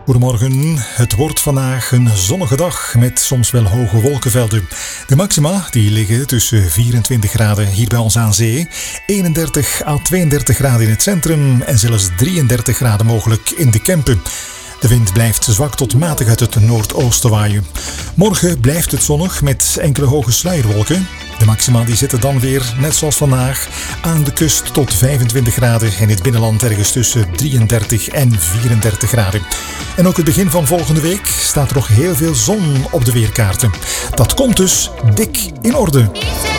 Goedemorgen, het wordt vandaag een zonnige dag met soms wel hoge wolkenvelden. De maxima die liggen tussen 24 graden hier bij ons aan zee, 31 à 32 graden in het centrum en zelfs 33 graden mogelijk in de Kempen. De wind blijft zwak tot matig uit het noordoosten waaien. Morgen blijft het zonnig met enkele hoge sluierwolken. De maxima die zitten dan weer, net zoals vandaag, aan de kust tot 25 graden. In het binnenland ergens tussen 33 en 34 graden. En ook het begin van volgende week staat er nog heel veel zon op de weerkaarten. Dat komt dus dik in orde.